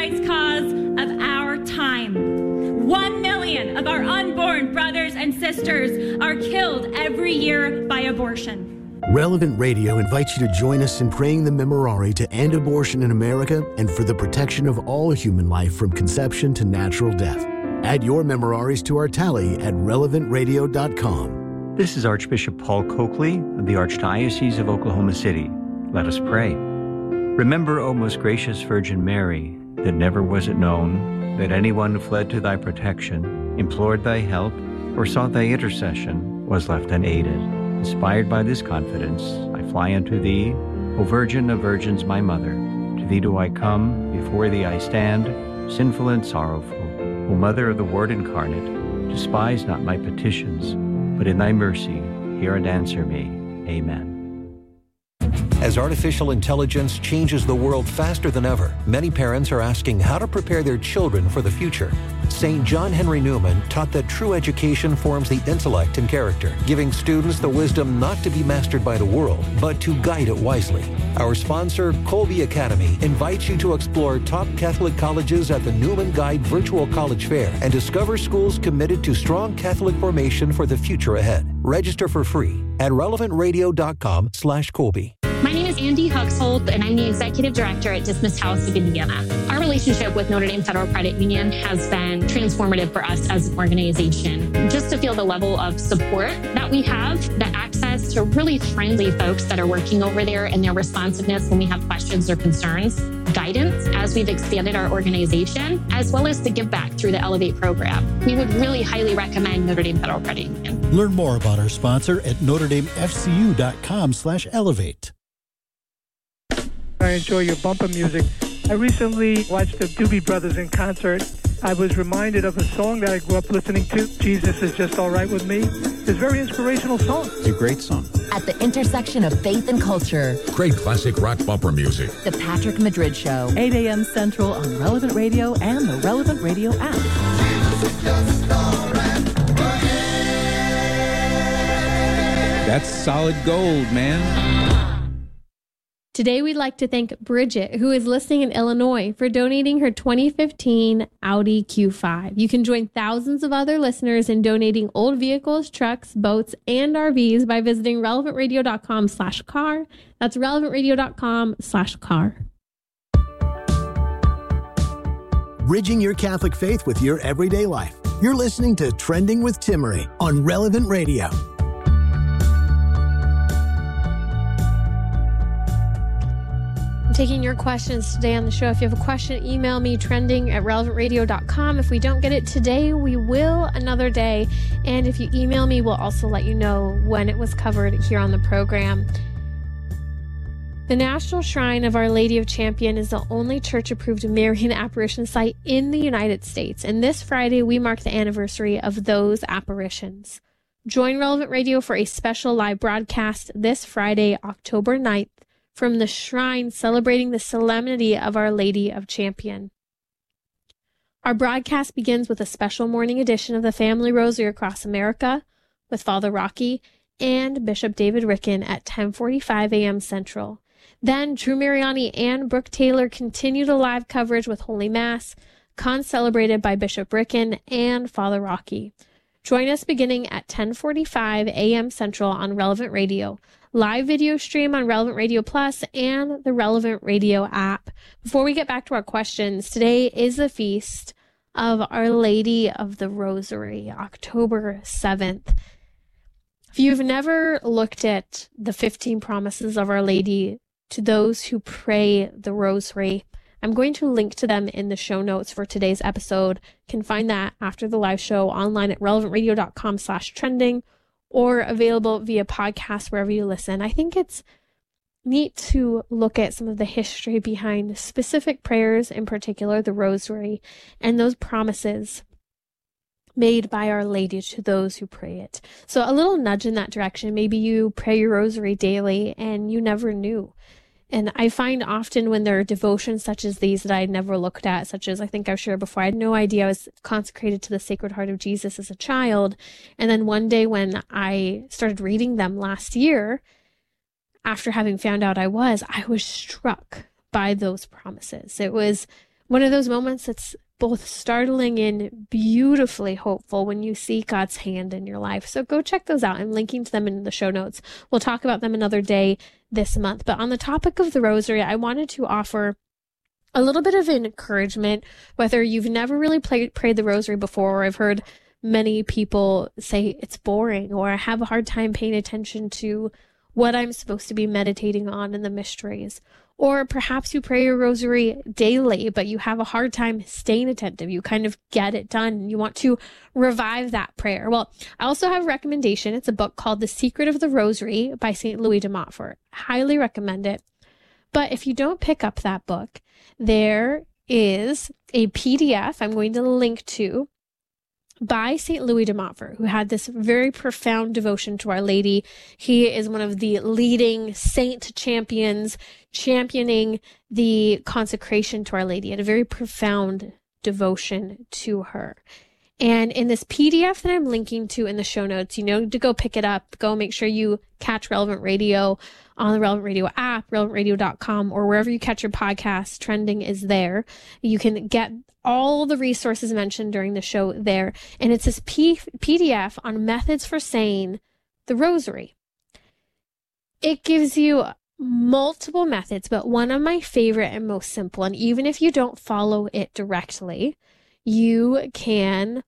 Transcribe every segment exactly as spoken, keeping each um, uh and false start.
cause of our time. One million of our unborn brothers and sisters are killed every year by abortion. Relevant Radio invites you to join us in praying the Memorare to end abortion in America and for the protection of all human life from conception to natural death. Add your Memoraries to our tally at relevant radio dot com. This is Archbishop Paul Coakley of the Archdiocese of Oklahoma City. Let us pray. Remember, O most gracious Virgin Mary, that never was it known that anyone who fled to thy protection, implored thy help, or sought thy intercession was left unaided. Inspired by this confidence, I fly unto thee, O Virgin of Virgins, my Mother. To thee do I come, before thee I stand, sinful and sorrowful. O Mother of the Word incarnate, despise not my petitions, but in thy mercy hear and answer me. Amen. As artificial intelligence changes the world faster than ever, many parents are asking how to prepare their children for the future. Saint John Henry Newman taught that true education forms the intellect and character, giving students the wisdom not to be mastered by the world, but to guide it wisely. Our sponsor, Colby Academy, invites you to explore top Catholic colleges at the Newman Guide Virtual College Fair and discover schools committed to strong Catholic formation for the future ahead. Register for free at relevant radio dot com slash Colby. My name is Andy Huxhold, and I'm the Executive Director at Dismiss House of Indiana. Our relationship with Notre Dame Federal Credit Union has been transformative for us as an organization. Just to feel the level of support that we have, the access to really friendly folks that are working over there and their responsiveness when we have questions or concerns, guidance as we've expanded our organization, as well as the give back through the Elevate program. We would really highly recommend Notre Dame Federal Credit Union. Learn more about our sponsor at notre dame f c u dot com slash elevate. I enjoy your bumper music. I recently watched the Doobie Brothers in concert. I was reminded of a song that I grew up listening to, Jesus Is Just All Right With Me. It's a very inspirational song. It's a great song. At the intersection of faith and culture. Great classic rock bumper music. The Patrick Madrid Show. eight a.m. Central on Relevant Radio and the Relevant Radio app. Jesus is just all right. That's solid gold, man. Today, we'd like to thank Bridget, who is listening in Illinois, for donating her twenty fifteen Audi Q five. You can join thousands of other listeners in donating old vehicles, trucks, boats, and R Vs by visiting relevant radio dot com slash car. That's relevant radio dot com slash car. Bridging your Catholic faith with your everyday life. You're listening to Trending with Timmerie on Relevant Radio. Taking your questions today on the show. If you have a question, email me trending at relevant radio dot com. If we don't get it today, we will another day. And if you email me, we'll also let you know when it was covered here on the program. The National Shrine of Our Lady of Champion is the only church-approved Marian apparition site in the United States. And this Friday, we mark the anniversary of those apparitions. Join Relevant Radio for a special live broadcast this Friday, October ninth, from the shrine celebrating the solemnity of Our Lady of Champion. Our broadcast begins with a special morning edition of the Family Rosary Across America with Father Rocky and Bishop David Ricken at ten forty-five a.m. Central. Then Drew Mariani and Brooke Taylor continue the live coverage with Holy Mass, con-celebrated by Bishop Ricken and Father Rocky. Join us beginning at ten forty-five a.m. Central on Relevant Radio. Live video stream on Relevant Radio Plus and the Relevant Radio app. Before we get back to our questions, today is the feast of Our Lady of the Rosary, October seventh. If you've never looked at the fifteen promises of Our Lady to those who pray the Rosary, I'm going to link to them in the show notes for today's episode. You can find that after the live show online at relevant radio dot com slash trending. Or available via podcast wherever you listen. I think it's neat to look at some of the history behind specific prayers, in particular the Rosary, and those promises made by Our Lady to those who pray it. So a little nudge in that direction. Maybe you pray your Rosary daily and you never knew. And I find often when there are devotions such as these that I had never looked at, such as I think I've shared before, I had no idea I was consecrated to the Sacred Heart of Jesus as a child. And then one day when I started reading them last year, after having found out I was, I was struck by those promises. It was one of those moments that's both startling and beautifully hopeful when you see God's hand in your life. So go check those out. I'm linking to them in the show notes. We'll talk about them another day this month. But on the topic of the rosary, I wanted to offer a little bit of encouragement, whether you've never really played, prayed the rosary before, or I've heard many people say it's boring, or I have a hard time paying attention to what I'm supposed to be meditating on in the mysteries. Or perhaps you pray your rosary daily, but you have a hard time staying attentive. You kind of get it done and you want to revive that prayer. Well, I also have a recommendation. It's a book called The Secret of the Rosary by Saint Louis de Montfort. Highly recommend it. But if you don't pick up that book, there is a P D F I'm going to link to by Saint Louis de Montfort, who had this very profound devotion to Our Lady. He is one of the leading saint champions, championing the consecration to Our Lady, and a very profound devotion to her. And in this P D F that I'm linking to in the show notes, you know to go pick it up. Go make sure you catch Relevant Radio on the Relevant Radio app, relevant radio dot com, or wherever you catch your podcast. Trending is there. You can get all the resources mentioned during the show there. And it's this P- PDF on methods for saying the rosary. It gives you multiple methods, but one of my favorite and most simple, and even if you don't follow it directly, you can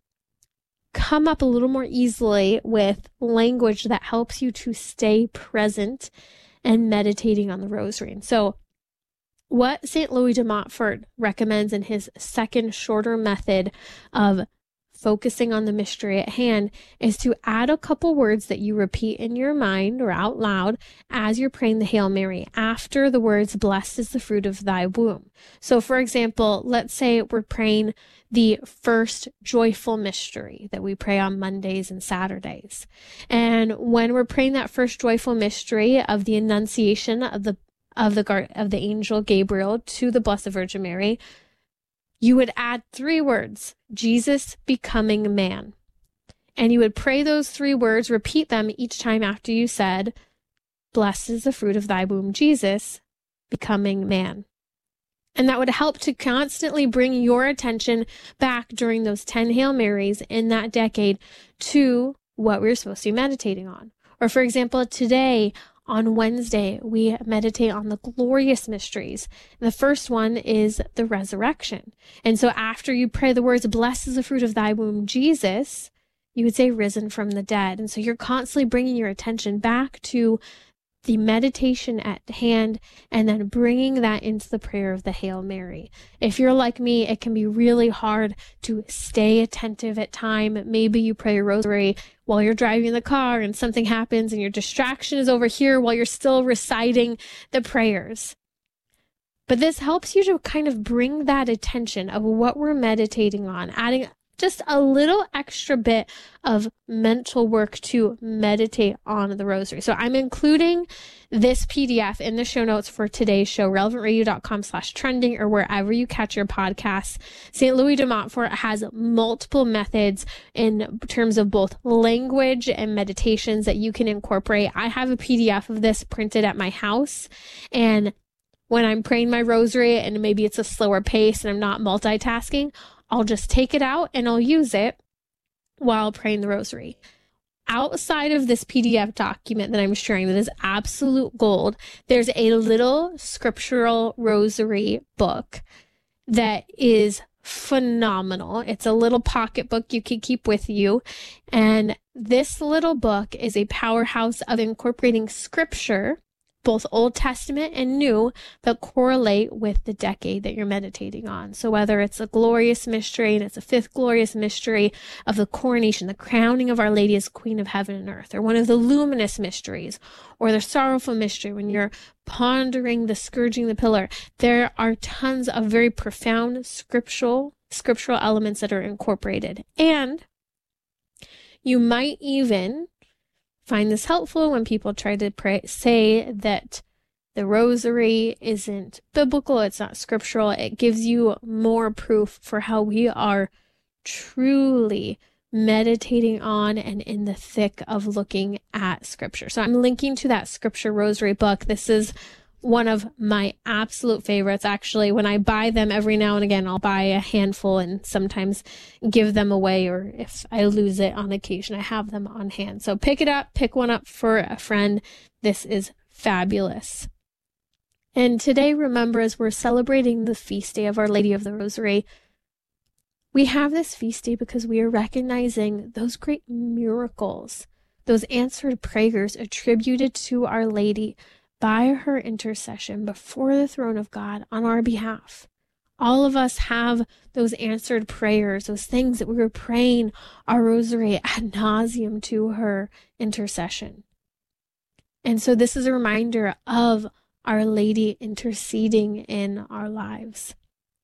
come up a little more easily with language that helps you to stay present and meditating on the rosary. And so what Saint Louis de Montfort recommends in his second shorter method of focusing on the mystery at hand is to add a couple words that you repeat in your mind or out loud as you're praying the Hail Mary after the words, "Blessed is the fruit of thy womb." So for example, let's say we're praying the first joyful mystery that we pray on Mondays and Saturdays. And when we're praying that first joyful mystery of the Annunciation of the of the of the angel Gabriel to the Blessed Virgin Mary, you would add three words, Jesus becoming man. And you would pray those three words, repeat them each time after you said, "Blessed is the fruit of thy womb, Jesus becoming man." And that would help to constantly bring your attention back during those ten Hail Marys in that decade to what we're supposed to be meditating on. Or for example, today, on Wednesday, we meditate on the glorious mysteries. The first one is the resurrection. And so after you pray the words, "Blessed is the fruit of thy womb, Jesus," you would say, "Risen from the dead." And so you're constantly bringing your attention back to the meditation at hand and then bringing that into the prayer of the Hail Mary. If you're like me, it can be really hard to stay attentive at time. Maybe you pray a rosary while you're driving the car and something happens and your distraction is over here while you're still reciting the prayers. But this helps you to kind of bring that attention of what we're meditating on, adding just a little extra bit of mental work to meditate on the rosary. So I'm including this P D F in the show notes for today's show, relevant radio dot com slash trending, or wherever you catch your podcasts. Saint Louis de Montfort has multiple methods in terms of both language and meditations that you can incorporate. I have a P D F of this printed at my house, and when I'm praying my rosary and maybe it's a slower pace and I'm not multitasking, I'll just take it out and I'll use it while praying the rosary. Outside of this P D F document that I'm sharing that is absolute gold, there's a little scriptural rosary book that is phenomenal. It's a little pocket book you can keep with you. And this little book is a powerhouse of incorporating scripture, both Old Testament and New, that correlate with the decade that you're meditating on. So whether it's a glorious mystery, and it's a fifth glorious mystery of the coronation, the crowning of Our Lady as Queen of Heaven and Earth, or one of the luminous mysteries, or the sorrowful mystery when you're pondering the scourging the pillar, there are tons of very profound scriptural, scriptural elements that are incorporated. And you might even find this helpful when people try to pray, say that the rosary isn't biblical, it's not scriptural. It gives you more proof for how we are truly meditating on and in the thick of looking at scripture. So I'm linking to that scripture rosary book. This is one of my absolute favorites. Actually, when I buy them every now and again, I'll buy a handful and sometimes give them away, or if I lose it on occasion, I have them on hand. So pick it up, pick one up for a friend. This is fabulous. And today, remember, as we're celebrating the feast day of Our Lady of the Rosary, we have this feast day because we are recognizing those great miracles, those answered prayers attributed to Our Lady by her intercession before the throne of God on our behalf. All of us have those answered prayers, those things that we were praying our rosary ad nauseum to her intercession. And so this is a reminder of Our Lady interceding in our lives.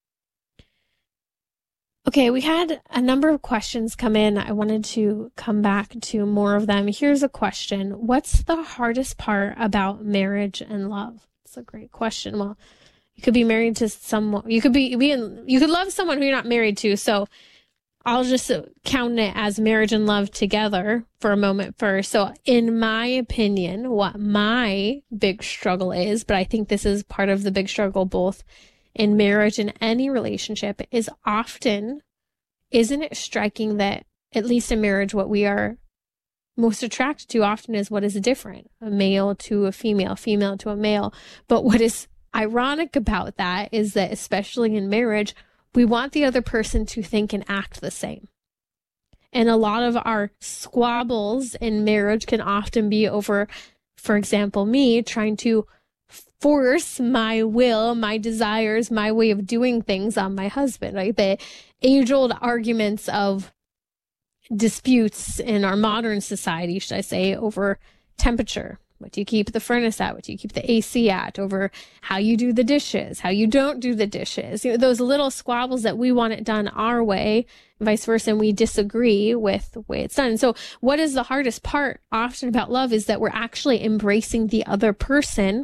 Okay, we had a number of questions come in. I wanted to come back to more of them. Here's a question. What's the hardest part about marriage and love? It's a great question. Well, you could be married to someone, you could be, be in, you could love someone who you're not married to. So I'll just count it as marriage and love together for a moment first. So in my opinion, what my big struggle is, but I think this is part of the big struggle both in marriage and any relationship, is often, isn't it striking that, at least in marriage, what we are most attracted to often is what is different, a male to a female, female to a male. But what is ironic about that is that, especially in marriage, we want the other person to think and act the same. And a lot of our squabbles in marriage can often be over, for example, me trying to force my will, my desires, my way of doing things on my husband, right? The age-old arguments of disputes in our modern society, should I say, over temperature. What do you keep the furnace at? What do you keep the A C at? Over how you do the dishes, how you don't do the dishes. You know, those little squabbles that we want it done our way, vice versa, and we disagree with the way it's done. So what is the hardest part often about love is that we're actually embracing the other person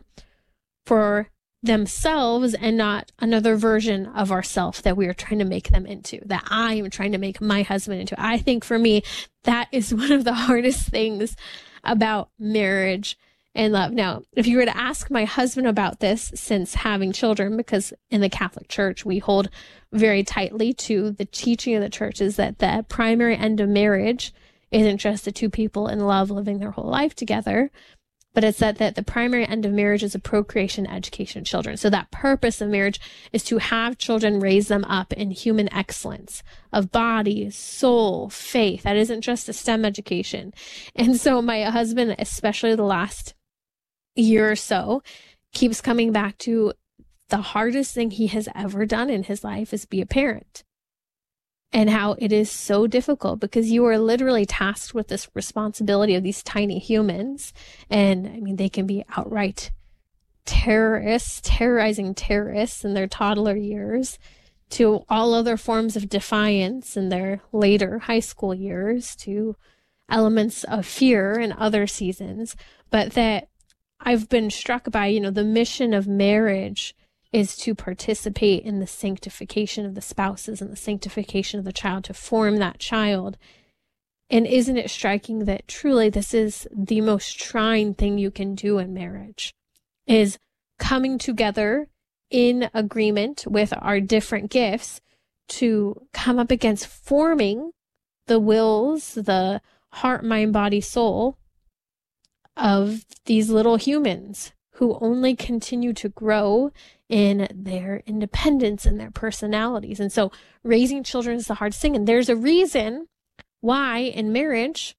for themselves and not another version of ourselves that we are trying to make them into, that I am trying to make my husband into. I think for me, that is one of the hardest things about marriage and love. Now, if you were to ask my husband about this since having children, because in the Catholic Church, we hold very tightly to the teaching of the church, is that the primary end of marriage isn't just the two people in love living their whole life together, but it's that, that the primary end of marriage is a procreation, education of children. So that purpose of marriage is to have children, raise them up in human excellence of body, soul, faith. That isn't just a STEM education. And so my husband, especially the last year or so, keeps coming back to the hardest thing he has ever done in his life is be a parent. And how it is so difficult because you are literally tasked with this responsibility of these tiny humans. And I mean, they can be outright terrorists, terrorizing terrorists in their toddler years, to all other forms of defiance in their later high school years, to elements of fear in other seasons. But that I've been struck by, you know, the mission of marriage is to participate in the sanctification of the spouses and the sanctification of the child, to form that child. And isn't it striking that truly this is the most trying thing you can do in marriage, is coming together in agreement with our different gifts to come up against forming the wills, the heart, mind, body, soul of these little humans who only continue to grow in their independence and their personalities. And so raising children is the hardest thing. And there's a reason why in marriage,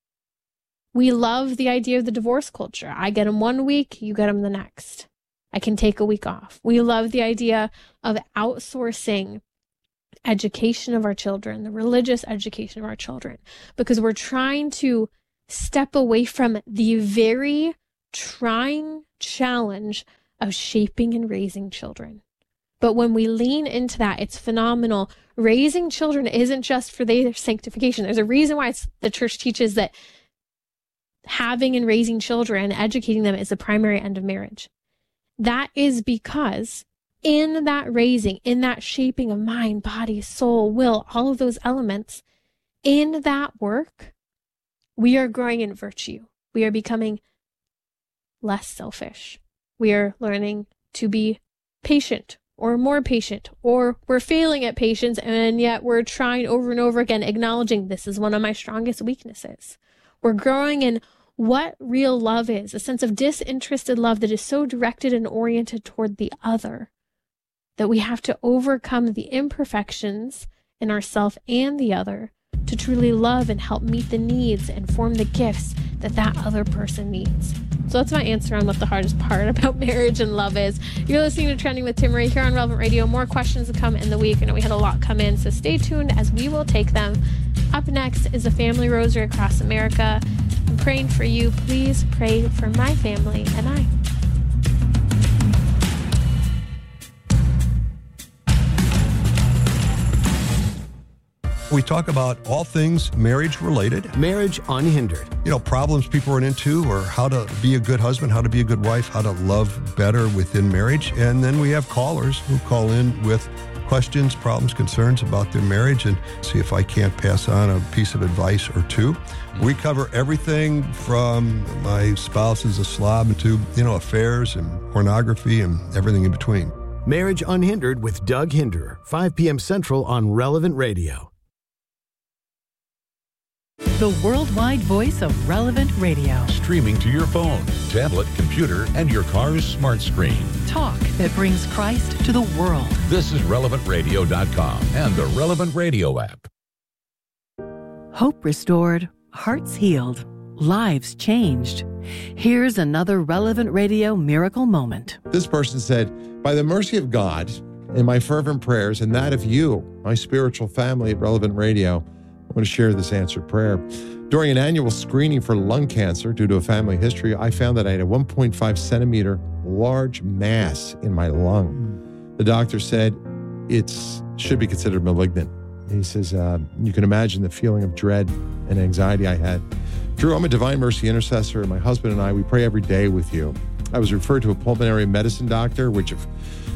we love the idea of the divorce culture. I get them one week, you get them the next. I can take a week off. We love the idea of outsourcing education of our children, the religious education of our children, because we're trying to step away from the very trying challenge of shaping and raising children. But when we lean into that, it's phenomenal. Raising children isn't just for their sanctification. There's a reason why it's, the church teaches that having and raising children, educating them, is the primary end of marriage. That is because in that raising, in that shaping of mind, body, soul, will, all of those elements, in that work, we are growing in virtue. We are becoming less selfish. we are learning to be patient or more patient, or we're failing at patience, and yet we're trying over and over again, acknowledging this is one of my strongest weaknesses. We're growing in what real love is, a sense of disinterested love that is so directed and oriented toward the other that we have to overcome the imperfections in ourself and the other to truly love and help meet the needs and form the gifts that that other person needs. So that's my answer on what the hardest part about marriage and love is. You're listening to Trending with Timmerie here on Relevant Radio. More questions to come in the week. I know we had a lot come in, so stay tuned as we will take them. Up next is a family rosary across America. I'm praying for you. Please pray for my family and I. We talk about all things marriage related. Marriage Unhindered. You know, problems people run into, or how to be a good husband, how to be a good wife, how to love better within marriage. And then we have callers who call in with questions, problems, concerns about their marriage, and see if I can't pass on a piece of advice or two. We cover everything from my spouse is a slob to, you know, affairs and pornography and everything in between. Marriage Unhindered with Doug Hinderer, five p.m. Central on Relevant Radio. The worldwide voice of Relevant Radio. Streaming to your phone, tablet, computer, and your car's smart screen. Talk that brings Christ to the world. This is relevant radio dot com and the Relevant Radio app. Hope restored, hearts healed, lives changed. Here's another Relevant Radio miracle moment. This person said, by the mercy of God and my fervent prayers and that of you, my spiritual family at Relevant Radio, I want to share this answered prayer. During an annual screening for lung cancer due to a family history, I found that I had a one point five centimeter large mass in my lung. The doctor said it should be considered malignant. He says, uh, you can imagine the feeling of dread and anxiety I had. Drew, I'm a Divine Mercy intercessor, and my husband and I, we pray every day with you. I was referred to a pulmonary medicine doctor, which if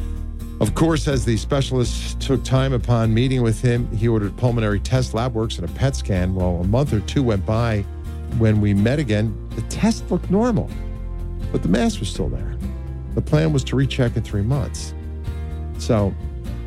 Of course, as the specialist took time upon meeting with him, he ordered pulmonary test lab works and a P E T scan. Well, a month or two went by. When we met again, the test looked normal, but the mass was still there. The plan was to recheck in three months. So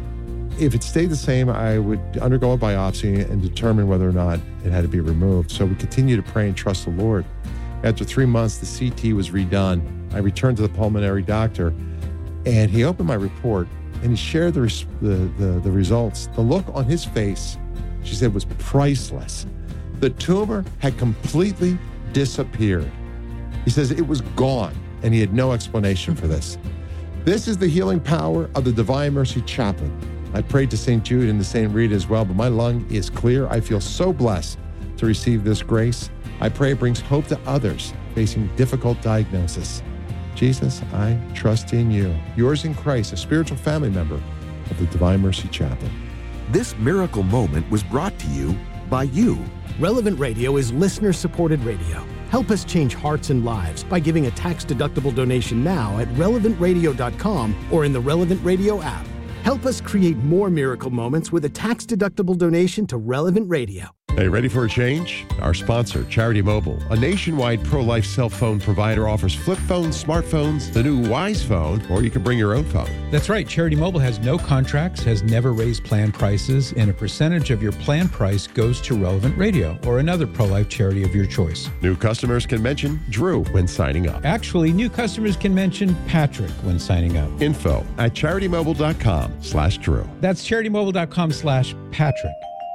if it stayed the same, I would undergo a biopsy and determine whether or not it had to be removed. So we continue to pray and trust the Lord. After three months, the C T was redone. I returned to the pulmonary doctor, and he opened my report, and he shared the, res- the, the, the results. The look on his face, she said, was priceless. The tumor had completely disappeared. He says it was gone, and he had no explanation for this. This is the healing power of the Divine Mercy Chaplain. I prayed to Saint Jude and to Saint Rita as well, but my lung is clear. I feel so blessed to receive this grace. I pray it brings hope to others facing difficult diagnosis. Jesus, I trust in you. Yours in Christ, a spiritual family member of the Divine Mercy Chaplain. This miracle moment was brought to you by you. Relevant Radio is listener-supported radio. Help us change hearts and lives by giving a tax-deductible donation now at relevant radio dot com or in the Relevant Radio app. Help us create more miracle moments with a tax-deductible donation to Relevant Radio. Hey, ready for a change? Our sponsor, Charity Mobile, a nationwide pro-life cell phone provider, offers flip phones, smartphones, the new Wise phone, or you can bring your own phone. That's right. Charity Mobile has no contracts, has never raised plan prices, and a percentage of your plan price goes to Relevant Radio or another pro-life charity of your choice. New customers can mention Drew when signing up. Actually, new customers can mention Patrick when signing up. Info at charity mobile dot com slash Drew. That's charity mobile dot com slash Patrick.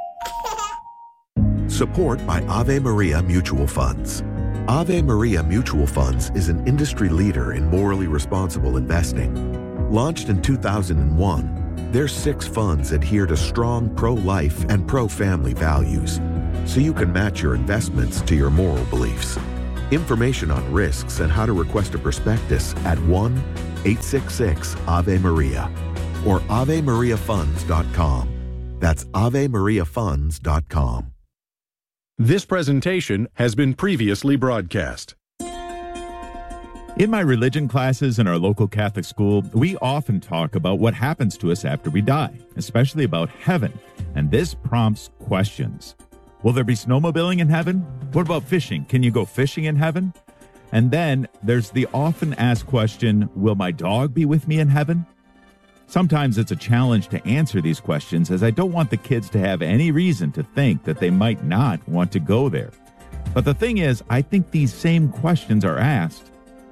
Support by Ave Maria Mutual Funds. Ave Maria Mutual Funds is an industry leader in morally responsible investing. Launched in two thousand one, their six funds adhere to strong pro-life and pro-family values, so you can match your investments to your moral beliefs. Information on risks and how to request a prospectus at one eight six six Ave Maria or ave maria funds dot com. That's ave maria funds dot com. This presentation has been previously broadcast. In my religion classes in our local Catholic school, we often talk about what happens to us after we die, especially about heaven. And this prompts questions. Will there be snowmobiling in heaven? What about fishing? Can you go fishing in heaven? And then there's the often asked question, will my dog be with me in heaven? Sometimes it's a challenge to answer these questions, as I don't want the kids to have any reason to think that they might not want to go there. But the thing is, I think these same questions are asked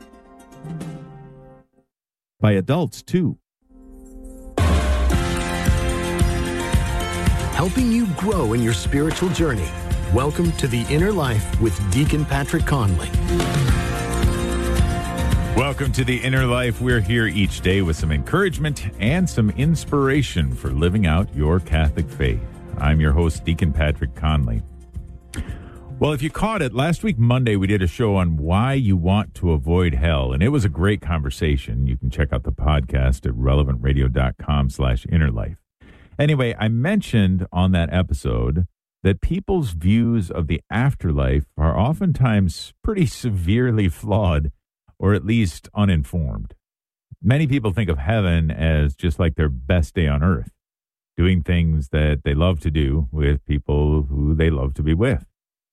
by adults too. Helping you grow in your spiritual journey. Welcome to The Inner Life with Deacon Patrick Conley. Welcome to The Inner Life. We're here each day with some encouragement and some inspiration for living out your Catholic faith. I'm your host, Deacon Patrick Conley. Well, if you caught it, last week, Monday, we did a show on why you want to avoid hell, and it was a great conversation. You can check out the podcast at relevant radio dot com slash inner life. Anyway, I mentioned on that episode that people's views of the afterlife are oftentimes pretty severely flawed, or at least uninformed. Many people think of heaven as just like their best day on earth, doing things that they love to do with people who they love to be with.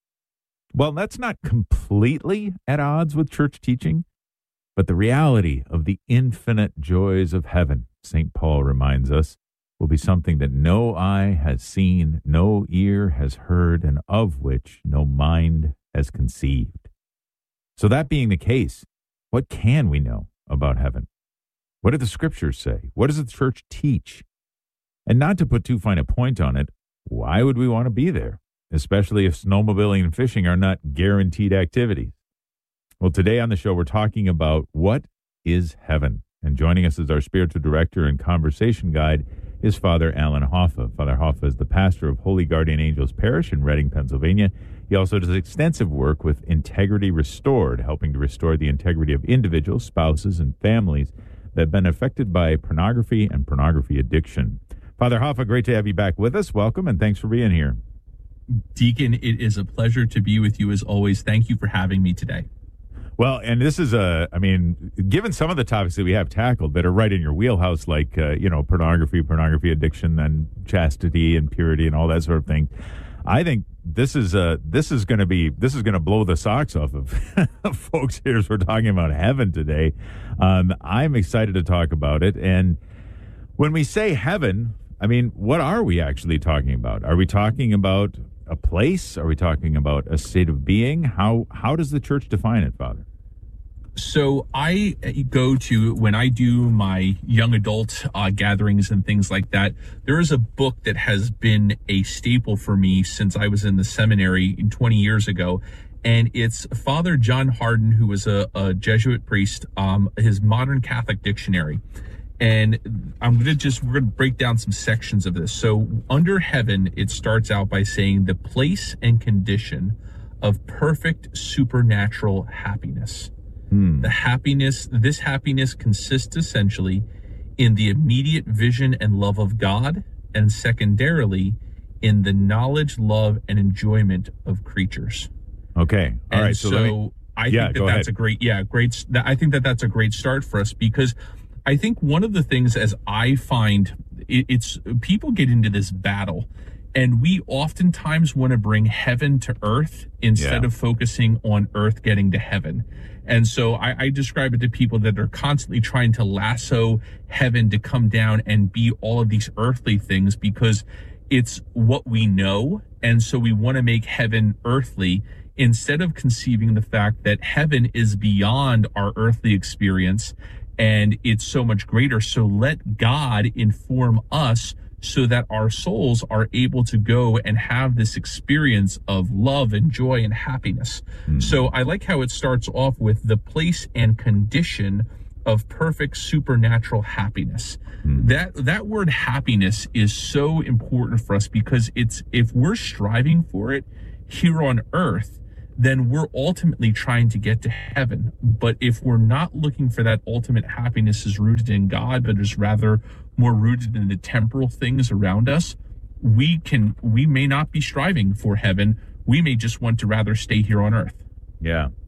Well, that's not completely at odds with church teaching, but the reality of the infinite joys of heaven, Saint Paul reminds us, will be something that no eye has seen, no ear has heard, and of which no mind has conceived. So that being the case, what can we know about heaven? What do the scriptures say? What does the church teach? And not to put too fine a point on it, why would we want to be there? Especially if snowmobiling and fishing are not guaranteed activities. Well, today on the show, we're talking about what is heaven. And joining us as our spiritual director and conversation guide is Father Alan Hoffa. Father Hoffa is the pastor of Holy Guardian Angels Parish in Reading, Pennsylvania. He also does extensive work with Integrity Restored, helping to restore the integrity of individuals, spouses, and families that have been affected by pornography and pornography addiction. Father Hoffa, great to have you back with us. Welcome, and thanks for being here. Deacon, it is a pleasure to be with you as always. Thank you for having me today. Well, and this is a, I mean, given some of the topics that we have tackled that are right in your wheelhouse, like, uh, you know, pornography, pornography addiction, and chastity and purity and all that sort of thing, I think this is uh, this is going to be, this is going to blow the socks off of folks here as we're talking about heaven today. Um, I'm excited to talk about it. And when we say heaven, I mean, what are we actually talking about? Are we talking about a place? Are we talking about a state of being? How how does the church define it, Father? So I go to, when I do my young adult uh, gatherings and things like that, there is a book that has been a staple for me since I was in the seminary twenty years ago. And it's Father John Hardon, who was a, a Jesuit priest, um, his Modern Catholic Dictionary. And I'm going to just, we're going to break down some sections of this. So under heaven, it starts out by saying the place and condition of perfect supernatural happiness. Hmm. The happiness, this happiness consists essentially in the immediate vision and love of God, and secondarily in the knowledge, love, and enjoyment of creatures. Okay. All and right. So, so let me, I yeah, think that go that's ahead. a great, yeah, great. I think that that's a great start for us, because I think one of the things, as I find, it, it's people get into this battle, and we oftentimes want to bring heaven to earth instead Yeah. of focusing on earth getting to heaven. And so I, I describe it to people that are constantly trying to lasso heaven to come down and be all of these earthly things, because it's what we know. And so we want to make heaven earthly instead of conceiving the fact that heaven is beyond our earthly experience and it's so much greater. So let God inform us so that our souls are able to go and have this experience of love and joy and happiness. Mm. So I like how it starts off with the place and condition of perfect supernatural happiness. Mm. That that word happiness is so important for us, because it's, if we're striving for it here on earth, then we're ultimately trying to get to heaven. But if we're not looking for that ultimate happiness is rooted in God, but is rather more rooted in the temporal things around us, we can, we may not be striving for heaven. We may just want to rather stay here on earth. Yeah.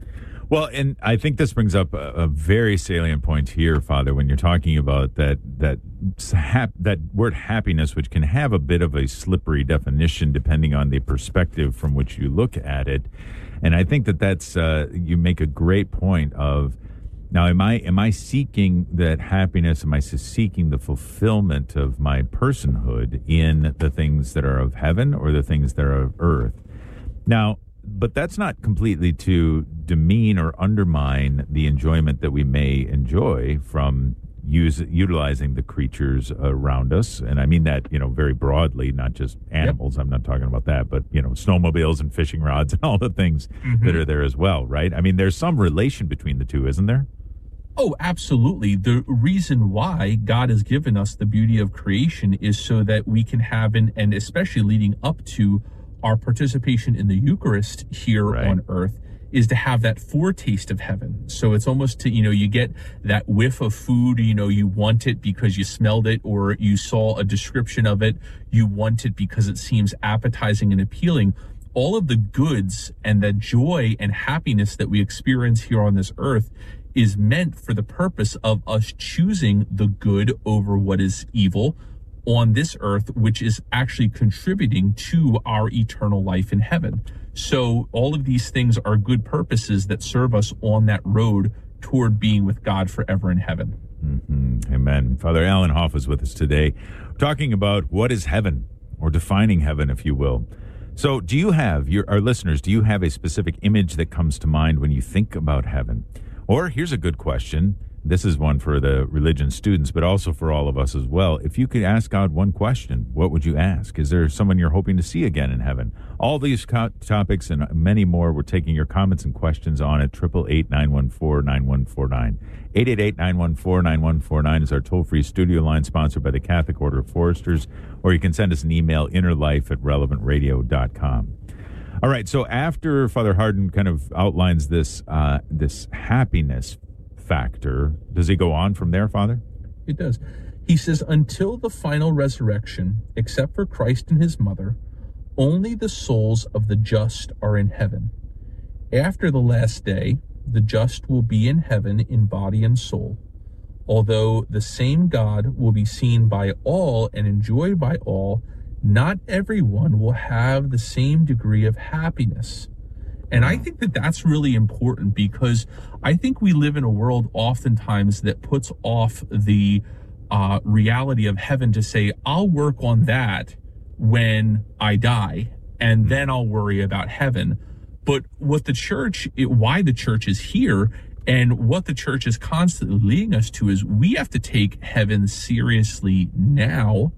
Well, and I think this brings up a, a very salient point here, Father, when you're talking about that that hap, that word happiness, which can have a bit of a slippery definition depending on the perspective from which you look at it. And I think that that's uh, you make a great point of, now, am I am I seeking that happiness? Am I seeking the fulfillment of my personhood in the things that are of heaven or the things that are of earth? Now, but that's not completely to demean or undermine the enjoyment that we may enjoy from use, utilizing the creatures around us. And I mean that, you know, very broadly, not just animals. Yep. I'm not talking about that, but, you know, snowmobiles and fishing rods and all the things mm-hmm. that are there as well, right? I mean, there's some relation between the two, isn't there? Oh, absolutely. The reason why God has given us the beauty of creation is so that we can have, an, and especially leading up to our participation in the Eucharist here right. on earth, is to have that foretaste of heaven. So it's almost to, you know, you get that whiff of food, you know, you want it because you smelled it or you saw a description of it. You want it because it seems appetizing and appealing. All of the goods and the joy and happiness that we experience here on this earth is meant for the purpose of us choosing the good over what is evil on this earth, which is actually contributing to our eternal life in heaven. So all of these things are good purposes that serve us on that road toward being with God forever in heaven. Mm-hmm. Amen. Father Alan Hoff is with us today, talking about what is heaven, or defining heaven, if you will. So do you have, your, our listeners, do you have a specific image that comes to mind when you think about heaven? Or here's a good question. This is one for the religion students, but also for all of us as well. If you could ask God one question, what would you ask? Is there someone you're hoping to see again in heaven? All these co- topics and many more, we're taking your comments and questions on at eight eight eight, nine one four, nine one four nine. eight eight eight, nine one four, nine one four nine is our toll-free studio line, sponsored by the Catholic Order of Foresters, or you can send us an email, innerlife at relevant radio dot com. All right, so after Father Hardon kind of outlines this uh, this happiness factor, does he go on from there, Father? It does. He says, until the final resurrection, except for Christ and his mother, only the souls of the just are in heaven. After the last day, the just will be in heaven in body and soul. Although the same God will be seen by all and enjoyed by all, not everyone will have the same degree of happiness. And I think that that's really important, because I think we live in a world oftentimes that puts off the uh, reality of heaven to say, I'll work on that when I die, and then I'll worry about heaven. But what the church, it, why the church is here, and what the church is constantly leading us to, is we have to take heaven seriously now,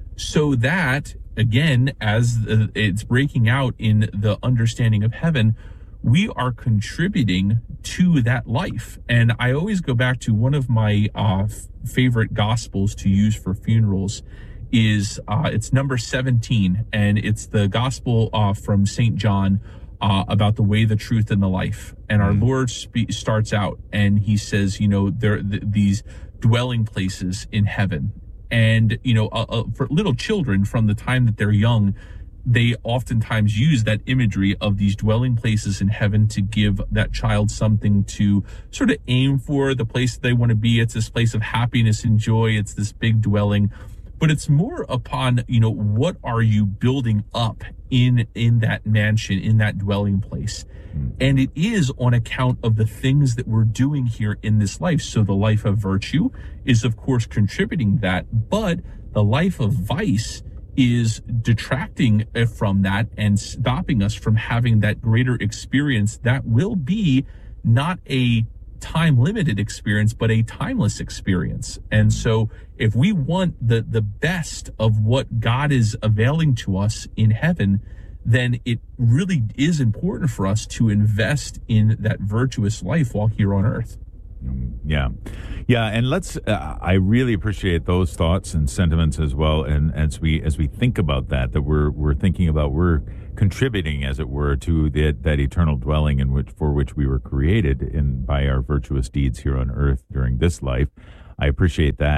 so that, again, as it's breaking out in the understanding of heaven, we are contributing to that life. And I always go back to one of my uh, favorite gospels to use for funerals is, uh, it's number seventeen, and it's the gospel uh, from Saint John uh, about the way, the truth, and the life. And our Lord spe- starts out and he says, you know, there th- these dwelling places in heaven. And, you know, uh, uh, for little children, from the time that they're young, they oftentimes use that imagery of these dwelling places in heaven to give that child something to sort of aim for, the place they want to be. It's this place of happiness and joy. It's this big dwelling. But it's more upon, you know, what are you building up in, in that mansion, in that dwelling place? And it is on account of the things that we're doing here in this life. So the life of virtue is, of course, contributing that, but the life of vice is detracting from that and stopping us from having that greater experience that will be not a time-limited experience, but a timeless experience. And so if we want the, the best of what God is availing to us in heaven, then it really is important for us to invest in that virtuous life while here on earth. Yeah. Yeah. And let's, uh, I really appreciate those thoughts and sentiments as well. And as we, as we think about that, that we're, we're thinking about, we're contributing, as it were, to the, that eternal dwelling in which, for which we were created in, by our virtuous deeds here on earth during this life. I appreciate that.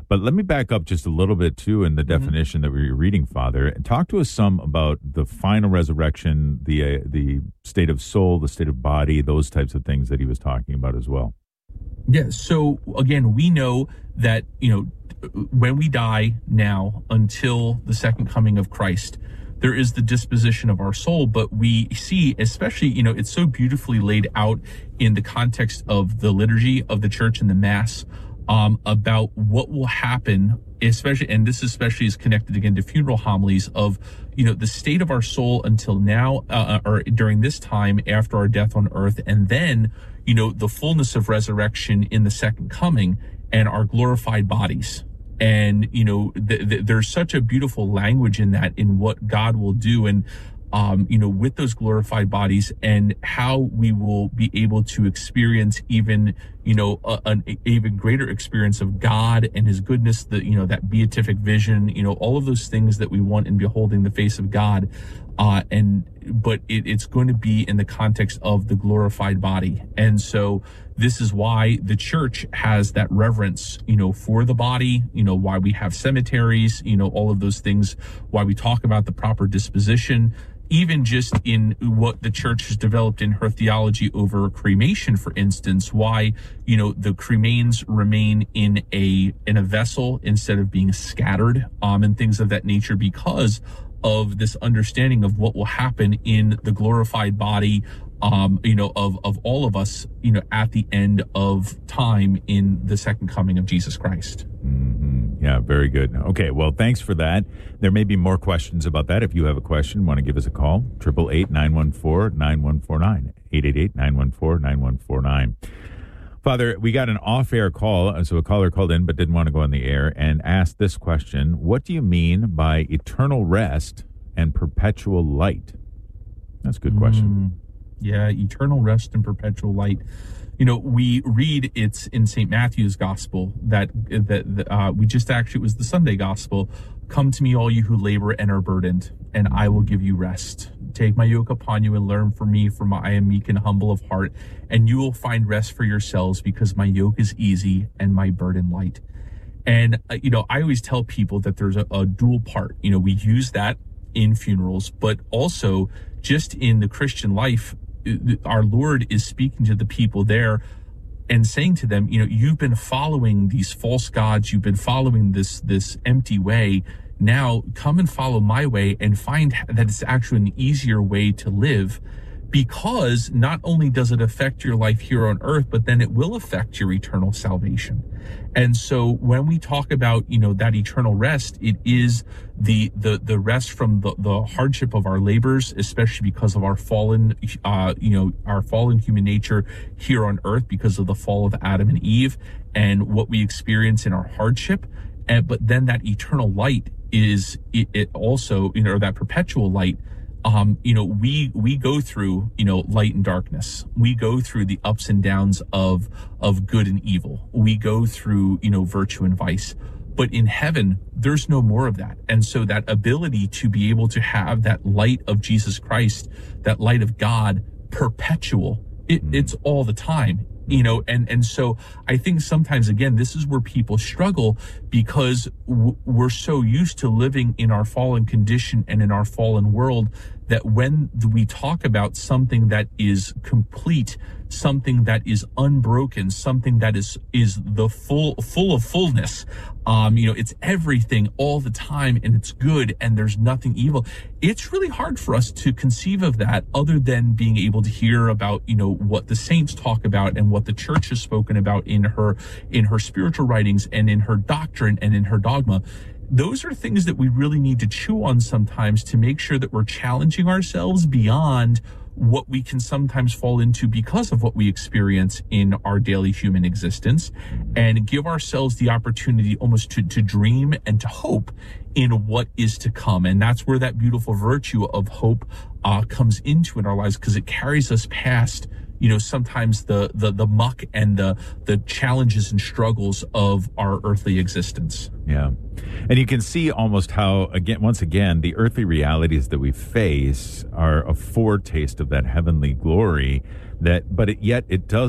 But let me back up just a little bit, too, in the Mm-hmm. definition that we were reading, Father. Talk to us some about the final resurrection, the uh, the state of soul, the state of body, those types of things that he was talking about as well. Yeah. So again, we know that, you know, when we die now until the second coming of Christ, there is the disposition of our soul, but we see, especially, you know, it's so beautifully laid out in the context of the liturgy of the church and the Mass, um, about what will happen, especially, and this especially is connected again to funeral homilies of, you know, the state of our soul until now, uh, or during this time after our death on earth, and then, you know, the fullness of resurrection in the second coming and our glorified bodies. And, you know, th- th- there's such a beautiful language in that, in what God will do. And, um, you know, with those glorified bodies and how we will be able to experience even, you know, a, an even greater experience of God and his goodness, the, you know, that beatific vision, you know, all of those things that we want in beholding the face of God. Uh, and, but it, it's going to be in the context of the glorified body. And so this is why the church has that reverence, you know, for the body, you know, why we have cemeteries, you know, all of those things, why we talk about the proper disposition, even just in what the church has developed in her theology over cremation, for instance, why, you know, the cremains remain in a, in a vessel instead of being scattered, um, and things of that nature, because of this understanding of what will happen in the glorified body, um, you know, of, of all of us, you know, at the end of time in the second coming of Jesus Christ. Mm-hmm. Yeah, very good. Okay, well, thanks for that. There may be more questions about that. If you have a question, want to give us a call, eight eight eight, nine one four, nine one four nine, eight eight eight, nine one four, nine one four nine. Father, we got an off-air call, so a caller called in but didn't want to go on the air and asked this question: what do you mean by eternal rest and perpetual light? That's a good question. Mm, yeah, eternal rest and perpetual light. You know, we read it's in Saint Matthew's Gospel that that uh, we just actually, it was the Sunday Gospel. Come to me, all you who labor and are burdened, and I will give you rest. Take my yoke upon you and learn from me, for I am meek and humble of heart, and you will find rest for yourselves, because my yoke is easy and my burden light. And, uh, you know, I always tell people that there's a, a dual part. You know, we use that in funerals, but also just in the Christian life, our Lord is speaking to the people there and saying to them, you know, you've been following these false gods, you've been following this, this empty way. Now come and follow my way and find that it's actually an easier way to live, because not only does it affect your life here on earth, but then it will affect your eternal salvation. And so when we talk about, you know, that eternal rest, it is the, the, the rest from the, the hardship of our labors, especially because of our fallen, uh, you know, our fallen human nature here on earth because of the fall of Adam and Eve and what we experience in our hardship. And, but then that eternal light is it, it also, you know, that perpetual light. Um, you know, we, we go through, you know, light and darkness. We go through the ups and downs of, of good and evil. We go through, you know, virtue and vice. But in heaven, there's no more of that. And so that ability to be able to have that light of Jesus Christ, that light of God, perpetual, it, it's all the time. You know, and, and so I think sometimes, again, this is where people struggle, because w- we're so used to living in our fallen condition and in our fallen world that when we talk about something that is complete, something that is unbroken, something that is, is the full, full of fullness, um, you know, it's everything all the time and it's good and there's nothing evil. It's really hard for us to conceive of that other than being able to hear about, you know, what the saints talk about and what the church has spoken about in her, in her spiritual writings and in her doctrine and in her dogma. Those are things that we really need to chew on sometimes to make sure that we're challenging ourselves beyond what we can sometimes fall into because of what we experience in our daily human existence, and give ourselves the opportunity almost to, to dream and to hope in what is to come. And that's where that beautiful virtue of hope uh, comes into in our lives, because it carries us past, you know, sometimes the, the, the muck and the, the challenges and struggles of our earthly existence. Yeah. And you can see almost how, again, once again, the earthly realities that we face are a foretaste of that heavenly glory, that, but it, yet it doesn't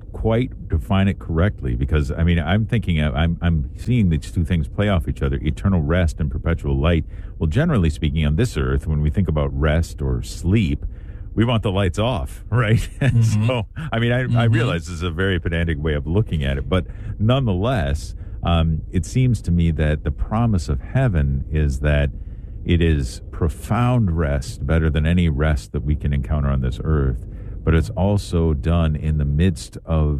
quite define it correctly, because I mean I'm thinking I'm I'm seeing these two things play off each other: eternal rest and perpetual light. Well, generally speaking, on this earth, when we think about rest or sleep, we want the lights off, right? Mm-hmm. So I mean I, mm-hmm. I realize this is a very pedantic way of looking at it, but nonetheless, um, it seems to me that the promise of heaven is that it is profound rest, better than any rest that we can encounter on this earth. But it's also done in the midst of